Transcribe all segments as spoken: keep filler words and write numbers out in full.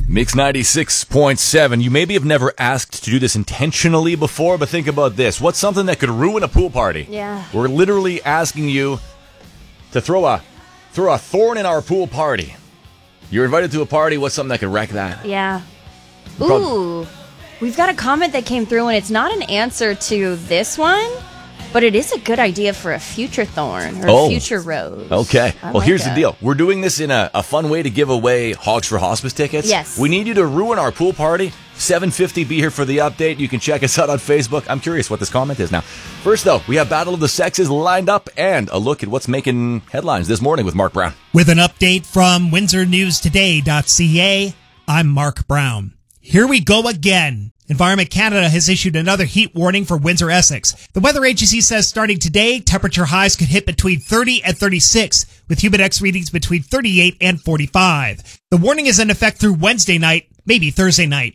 Mix ninety-six point seven. You maybe have never asked to do this intentionally before, but think about this. What's something that could ruin a pool party? Yeah. We're literally asking you to throw a throw a thorn in our pool party. You're invited to a party. What's something that could wreck that? Yeah. Ooh. We've got a comment that came through, and it's not an answer to this one, but it is a good idea for a future thorn or Oh. a future rose. Okay. I Well, like here's that. the deal. We're doing this in a, a fun way to give away Hogs for Hospice tickets. Yes. We need you to ruin our pool party. seven fifty, be here for the update. You can check us out on Facebook. I'm curious what this comment is now. First, though, we have Battle of the Sexes lined up and a look at what's making headlines this morning with Mark Brown. With an update from Windsor News Today dot C A, I'm Mark Brown. Here we go again. Environment Canada has issued another heat warning for Windsor, Essex. The weather agency says starting today, temperature highs could hit between thirty and thirty-six, with Humidex readings between thirty-eight and forty-five. The warning is in effect through Wednesday night, maybe Thursday night.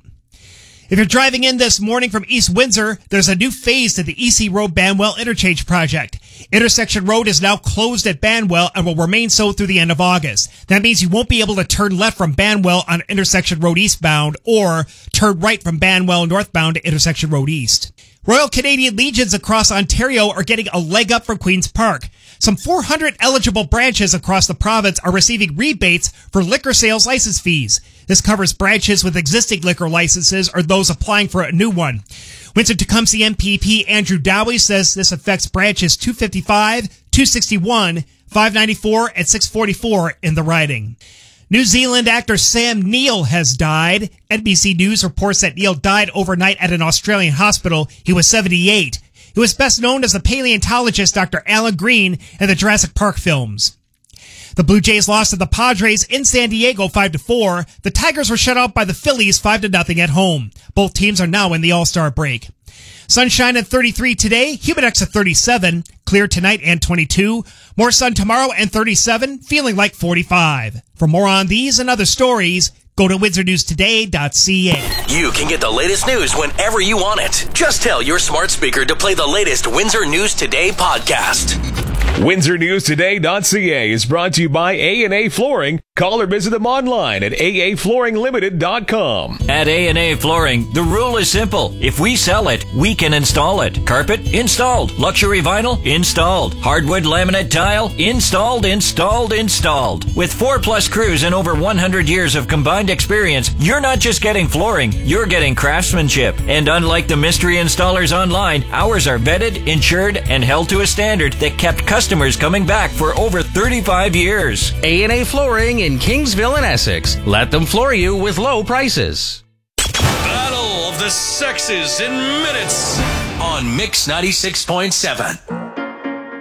If you're driving in this morning from East Windsor, there's a new phase to the E C Road Banwell Interchange project. Intersection Road is now closed at Banwell and will remain so through the end of August. That means you won't be able to turn left from Banwell on Intersection Road eastbound or turn right from Banwell northbound to Intersection Road east. Royal Canadian Legions across Ontario are getting a leg up from Queen's Park. Some four hundred eligible branches across the province are receiving rebates for liquor sales license fees. This covers branches with existing liquor licenses or those applying for a new one. Windsor-Tecumseh M P P Andrew Dowie says this affects branches two fifty-five, two sixty-one, five ninety-four, and six forty-four in the riding. New Zealand actor Sam Neill has died. N B C News reports that Neill died overnight at an Australian hospital. He was seventy-eight. He was best known as the paleontologist Doctor Alan Green in the Jurassic Park films. The Blue Jays lost to the Padres in San Diego five to four. The Tigers were shut out by the Phillies five to nothing at home. Both teams are now in the All-Star break. Sunshine at thirty-three today, Humidex at thirty-seven, clear tonight and twenty-two. More sun tomorrow and thirty-seven, feeling like forty-five. For more on these and other stories, go to Windsor News Today dot C A. You can get the latest news whenever you want it. Just tell your smart speaker to play the latest Windsor News Today podcast. Windsor News Today dot C A is brought to you by A and A Flooring. Call or visit them online at A A Flooring Limited dot com. At A and A Flooring, the rule is simple. If we sell it, we can install it. Carpet? Installed. Luxury vinyl? Installed. Hardwood laminate tile? Installed, installed, installed. With four plus crews and over one hundred years of combined experience, you're not just getting flooring, you're getting craftsmanship. And unlike the mystery installers online, ours are vetted, insured, and held to a standard that kept customers coming back for over thirty-five years. A and A Flooring in Kingsville and Essex. Let them floor you with low prices. Battle of the Sexes in minutes on Mix ninety-six point seven.